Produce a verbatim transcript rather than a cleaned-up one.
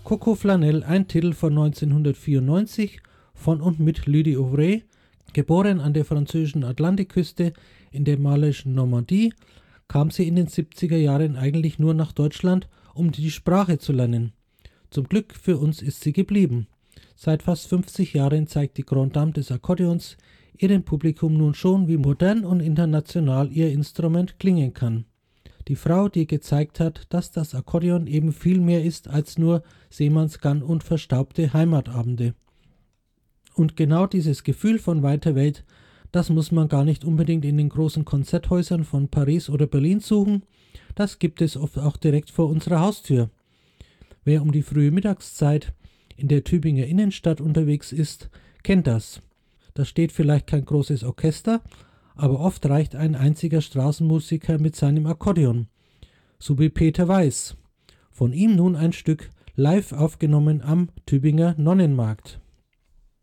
Coco Flanell, ein Titel von neunzehnhundertvierundneunzig von und mit Lydie Auvray, geboren an der französischen Atlantikküste in der malerischen Normandie, kam sie in den siebziger Jahren eigentlich nur nach Deutschland, um die Sprache zu lernen. Zum Glück für uns ist sie geblieben. Seit fast fünfzig Jahren zeigt die Grande Dame des Akkordeons ihrem Publikum nun schon, wie modern und international ihr Instrument klingen kann. Die Frau, die gezeigt hat, dass das Akkordeon eben viel mehr ist als nur Seemannsgarn und verstaubte Heimatabende. Und genau dieses Gefühl von weiter Welt, das muss man gar nicht unbedingt in den großen Konzerthäusern von Paris oder Berlin suchen, das gibt es oft auch direkt vor unserer Haustür. Wer um die frühe Mittagszeit in der Tübinger Innenstadt unterwegs ist, kennt das. Da steht vielleicht kein großes Orchester, aber oft reicht ein einziger Straßenmusiker mit seinem Akkordeon, so wie Peter Weiß. Von ihm nun ein Stück live aufgenommen am Tübinger Nonnenmarkt.